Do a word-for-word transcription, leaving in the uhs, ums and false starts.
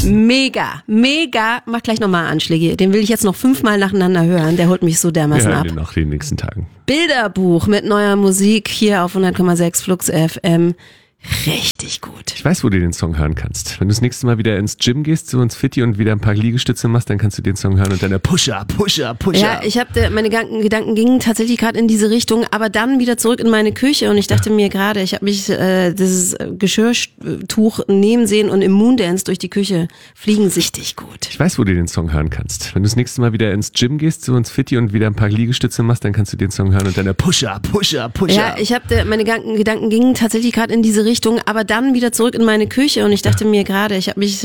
Mega, mega. Mach gleich nochmal Anschläge. Den will ich jetzt noch fünfmal nacheinander hören. Der holt mich so dermaßen Wir hören ab. den noch den nächsten Tagen. Bilderbuch mit neuer Musik hier auf hundert Komma sechs Flux F M. Richtig gut. Ich weiß, wo du den Song hören kannst. Wenn du das nächste Mal wieder ins Gym gehst, so ins Fitti und wieder ein paar Liegestütze machst, dann kannst du den Song hören und dann der Pusher, Pusher, Pusher. Ja, ich habe meine Gedanken, Gedanken gingen tatsächlich gerade in diese Richtung, aber dann wieder zurück in meine Küche und ich dachte ja. mir gerade, ich habe mich äh, dieses Geschirrtuch nehmen sehen und im Moondance durch die Küche fliegen richtig gut. Ich weiß, wo du den Song hören kannst. Wenn du das nächste Mal wieder ins Gym gehst, so ins Fitti und wieder ein paar Liegestütze machst, dann kannst du den Song hören und dann der Pusher, Pusher, Pusher. Ja, ich habe meine Gedanken, Gedanken gingen tatsächlich gerade in diese Richtung, aber dann wieder zurück in meine Küche und ich dachte ja. mir gerade, ich habe mich